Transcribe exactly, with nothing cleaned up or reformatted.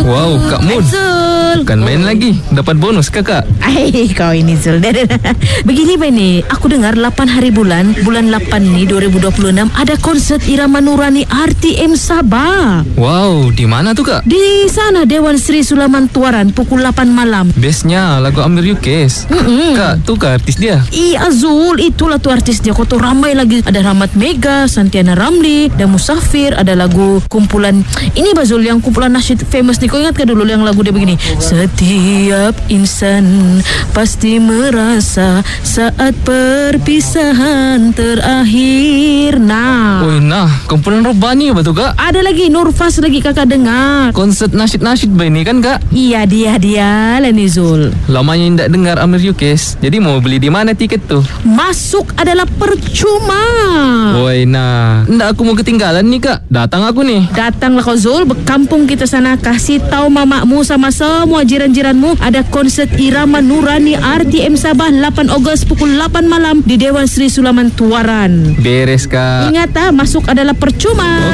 Wow, Kak Mun. Zul. Bukan main lagi. Dapat bonus kakak. Ay, kau ini Zul. Begini Bani, aku dengar lapan hari bulan, bulan lapan ni dua ribu dua puluh enam ada konsert Irama Nurani R T M Sabah. Wow, di mana tu kak? Di sana Dewan Sri Sulaman Tuaran pukul lapan malam. Bestnya lagu Amir Yukes. Mm-mm. Kak, tu kah artis dia? Iya Zul, itulah tu artis dia. Kau tu ramai lagi. Ada Rahmat Mega, Santiana Ramli, dan Musafir. Ada lagu kumpulan ini Bazul, yang kumpulan nasyid famous ni. Kau ingat ke dulu yang lagu dia begini? Setiap insan pasti merasa saat perpisahan terakhir. Nah, Oh nah, kumpulan Robani apa tu kak? ada lagi Nurfas lagi kakak dengar. Konsert nasyid-nasyid bayi ni kan kak? Iya dia dia lah ni Zul. Lamanya tidak dengar Amir Yukes. Jadi mau beli di mana tiket tu? Masuk adalah percuma. Woi nah, ndak aku mau ketinggalan nih kak. Datang aku nih. Datanglah kau Zul, berkampung kita sana. Kasih tahu mamakmu sama semua jiran-jiranmu ada konsert Irama Nurani R T M Sabah lapan Ogos pukul lapan malam di Dewan Sri Sulaman Tuaran. Beres kak. Ingat ah, masuk adalah percuma.